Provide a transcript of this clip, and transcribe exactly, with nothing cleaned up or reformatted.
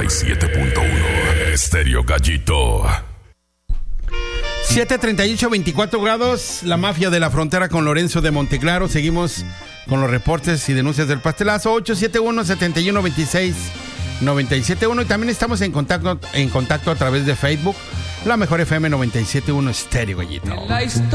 noventa y siete punto uno Estéreo Gallito. siete treinta y ocho, veinticuatro grados. La mafia de la frontera con Lorenzo de Monteclaro. Seguimos con los reportes y denuncias del pastelazo. ocho siete uno, siete uno dos seis, nueve siete uno. Y también estamos en contacto, en contacto a través de Facebook. La mejor F M noventa y siete punto uno Estéreo Gallito.